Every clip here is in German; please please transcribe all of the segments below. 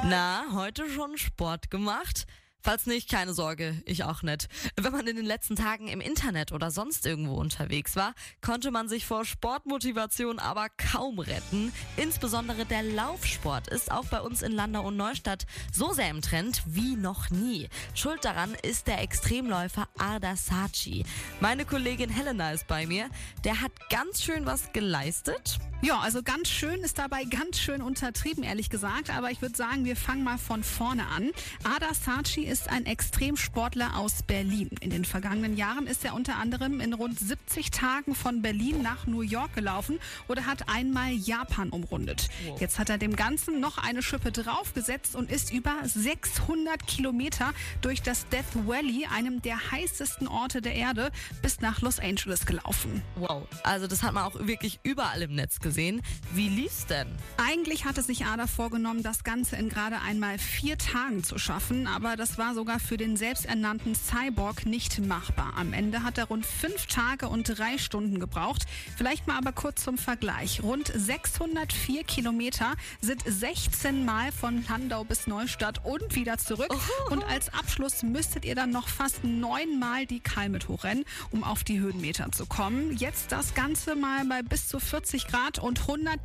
Na, heute schon Sport gemacht? Falls nicht, keine Sorge, ich auch nicht. Wenn man in den letzten Tagen im Internet oder sonst irgendwo unterwegs war, konnte man sich vor Sportmotivation aber kaum retten. Insbesondere der Laufsport ist auch bei uns in Landau und Neustadt so sehr im Trend wie noch nie. Schuld daran ist der Extremläufer Arda Saci. Meine Kollegin Helena ist bei mir. Der hat ganz schön was geleistet. Ja, also ganz schön ist dabei ganz schön untertrieben, ehrlich gesagt. Aber ich würde sagen, wir fangen mal von vorne an. Arda Saci ist ein Extremsportler aus Berlin. In den vergangenen Jahren ist er unter anderem in rund 70 Tagen von Berlin nach New York gelaufen oder hat einmal Japan umrundet. Wow. Jetzt hat er dem Ganzen noch eine Schippe draufgesetzt und ist über 600 Kilometer durch das Death Valley, einem der heißesten Orte der Erde, bis nach Los Angeles gelaufen. Wow, also das hat man auch wirklich überall im Netz gesehen. Wie lief's denn? Eigentlich hatte sich Arda vorgenommen, das Ganze in gerade einmal 4 Tagen zu schaffen, aber das war sogar für den selbsternannten Cyborg nicht machbar. Am Ende hat er rund 5 Tage und 3 Stunden gebraucht. Vielleicht mal aber kurz zum Vergleich. Rund 604 Kilometer sind 16 Mal von Landau bis Neustadt und wieder zurück. Und als Abschluss müsstet ihr dann noch fast 9 Mal die Kalmit hochrennen, um auf die Höhenmeter zu kommen. Jetzt das Ganze mal bei bis zu 40 Grad und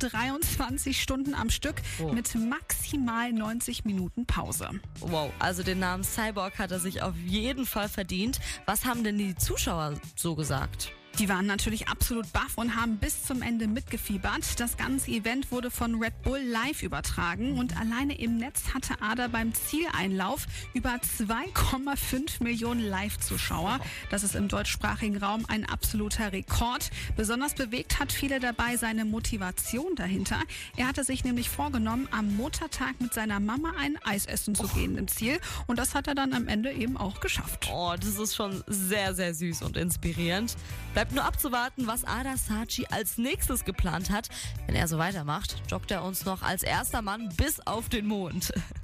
123 Stunden am Stück mit maximal 90 Minuten Pause. Wow, also den Namen Cyborg hat er sich auf jeden Fall verdient. Was haben denn die Zuschauer so gesagt? Die waren natürlich absolut baff und haben bis zum Ende mitgefiebert. Das ganze Event wurde von Red Bull live übertragen und alleine im Netz hatte Arda beim Zieleinlauf über 2,5 Millionen Live-Zuschauer. Das ist im deutschsprachigen Raum ein absoluter Rekord. Besonders bewegt hat viele dabei seine Motivation dahinter. Er hatte sich nämlich vorgenommen, am Muttertag mit seiner Mama ein Eis essen zu gehen im Ziel. Und das hat er dann am Ende eben auch geschafft. Oh, das ist schon sehr, sehr süß und inspirierend. Bleibt nur abzuwarten, was Arda Saci als nächstes geplant hat. Wenn er so weitermacht, joggt er uns noch als erster Mann bis auf den Mond.